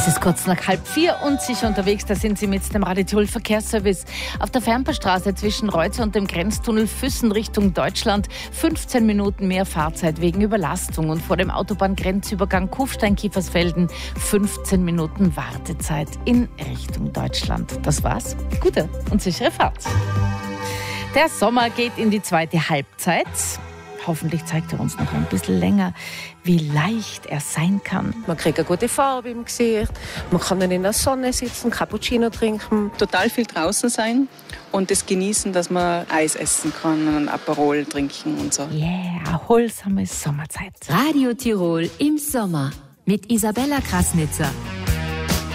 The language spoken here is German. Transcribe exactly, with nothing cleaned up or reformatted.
Es ist kurz nach halb vier und sicher unterwegs, da sind Sie mit dem Radio Tirol Verkehrsservice. Auf der Fernpassstraße zwischen Reutz und dem Grenztunnel Füssen Richtung Deutschland fünfzehn Minuten mehr Fahrzeit wegen Überlastung und vor dem Autobahngrenzübergang Kufstein-Kiefersfelden fünfzehn Minuten Wartezeit in Richtung Deutschland. Das war's. Gute und sichere Fahrt. Der Sommer geht in die zweite Halbzeit. Hoffentlich zeigt er uns noch ein bisschen länger, wie leicht er sein kann. Man kriegt eine gute Farbe im Gesicht, man kann dann in der Sonne sitzen, Cappuccino trinken. Total viel draußen sein und es genießen, dass man Eis essen kann und ein Aperol trinken und so. Yeah, erholsame Sommerzeit. Radio Tirol im Sommer mit Isabella Krasnitzer.